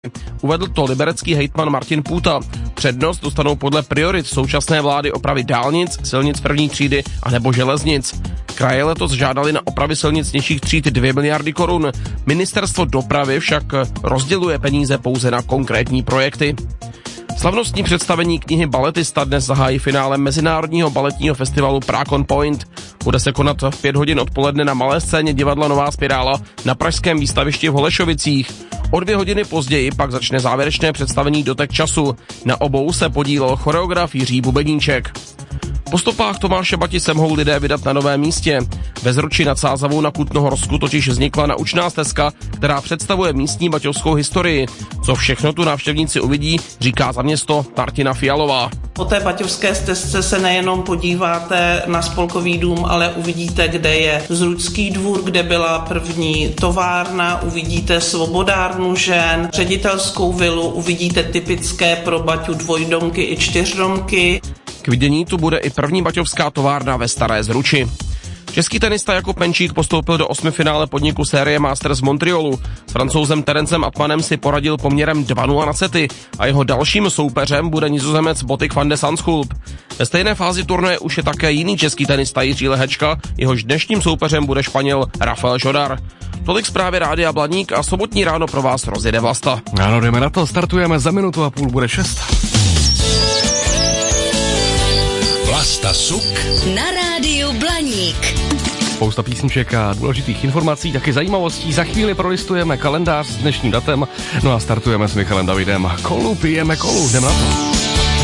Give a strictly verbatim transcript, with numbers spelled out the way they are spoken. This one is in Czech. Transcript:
Uvedl to liberecký hejtman Martin Půta. Přednost dostanou podle priorit současné vlády opravy dálnic, silnic první třídy a nebo železnic. Kraje letos žádali na opravy silnic nižších tříd dvě miliardy korun. Ministerstvo dopravy však rozděluje peníze pouze na konkrétní projekty. Slavnostní představení knihy Baletista dnes zahájí finále Mezinárodního baletního festivalu Prague on Point. Bude se konat v pět hodin odpoledne na malé scéně divadla Nová Spirála na pražském výstavišti v Holešovicích. O dvě hodiny později pak začne závěrečné představení Dotek času. Na obou se podílel choreograf Jiří Bubeníček. Po stopách Tomáše Bati se mohou lidé vydat na novém místě. Ve Zruči nad Sázavou na Kutnohorsku totiž vznikla naučná stezka, která představuje místní baťovskou historii. Co všechno tu návštěvníci uvidí, říká za město Martina Fialová. Po té baťovské stezce se nejenom podíváte na Spolkový dům, ale uvidíte, kde je Zručský dvůr, kde byla první továrna, uvidíte svobodárnu žen, ředitelskou vilu, uvidíte typické pro Baťu dvojdomky i čtyřdomky. K vidění tu bude i první baťovská továrna ve Staré Zruči. Český tenista Jakub Menčík postoupil do osmifinále podniku série Masters z Montrealu. S Francouzem Terencem Atmanem si poradil poměrem dva nula na sety a jeho dalším soupeřem bude Nizozemec Botik van de Zandschulp. Ve stejné fázi turnaje už je také jiný český tenista Jiří Lehečka, jehož dnešním soupeřem bude Španěl Rafael Žodar. Tolik zprávy Rádia Blaník a sobotní ráno pro vás rozjede Vlasta. Ano, jdeme na to, startujeme za minutu a půl, bude šest. Vlasta Suk na rádiu Blaník. Spousta písniček a důležitých informací, taky zajímavostí. Za chvíli prolistujeme kalendář s dnešním datem, no a startujeme s Michalem Davidem. Kolu, pijeme kolu, jdeme na to.